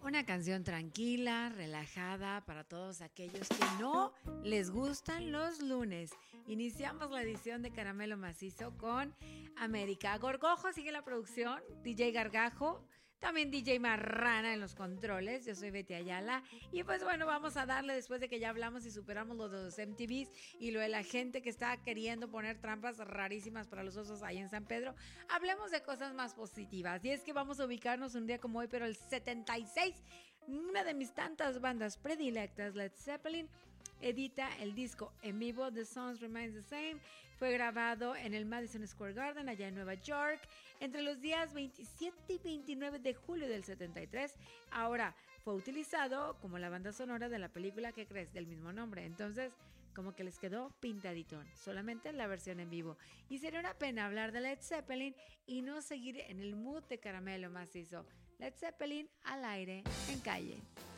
Una canción tranquila, relajada para todos aquellos que no les gustan los lunes. Iniciamos la edición de Caramelo Macizo con América. Gorgojo sigue la producción, DJ Gargajo, también DJ Marrana en los controles. Yo soy Betty Ayala. Y pues bueno, vamos a darle después de que ya hablamos y superamos lo de los MTVs y lo de la gente que está queriendo poner trampas rarísimas para los osos ahí en San Pedro. Hablemos de cosas más positivas. Y es que vamos a ubicarnos un día como hoy, pero el 76. Una de mis tantas bandas predilectas, Led Zeppelin, edita el disco en vivo The Songs Remains the Same. Fue grabado en el Madison Square Garden, allá en Nueva York, entre los días 27 y 29 de julio del 73. Ahora, fue utilizado como la banda sonora de la película, ¿qué crees?, del mismo nombre. Entonces, como que les quedó pintaditón, solamente la versión en vivo. Y sería una pena hablar de Led Zeppelin y no seguir en el mood de Caramelo Macizo. Led Zeppelin al aire, en calle.